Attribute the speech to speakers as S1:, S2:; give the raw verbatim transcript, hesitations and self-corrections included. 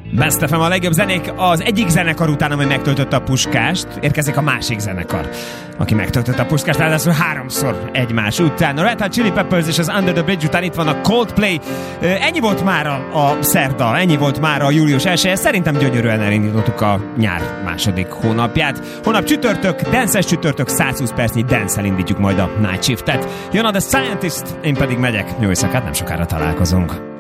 S1: Best ef em a legjobb zenék az egyik zenekar után, amely megtöltötte a Puskást, érkezik a másik zenekar, aki megtöltötte a Puskást, ráadásul háromszor egymás után. A Red Hot Chili Peppers és az Under the Bridge után itt van a Coldplay. Ennyi volt már a, a szerda, ennyi volt már a július elseje. Szerintem gyönyörűen elindítottuk a nyár második hónapját. Holnap csütörtök, dance-es csütörtök, százhúsz percnyi dance-el indítjuk majd a Night Shift-et. Jön a The Scientist, én pedig megyek. Jó éjszakát, nem sokára találkozunk.